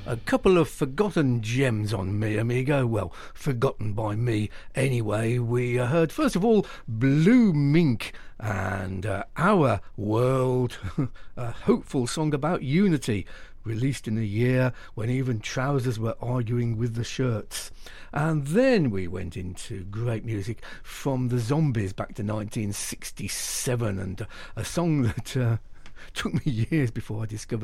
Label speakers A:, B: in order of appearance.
A: A couple of forgotten gems on Me Amigo. Well, forgotten by me anyway. We heard, first of all, Blue Mink and Our World, a hopeful song about unity, released in a year when even trousers were arguing with the shirts. And then we went into great music from the Zombies back to 1967, and a song that took me years before I discovered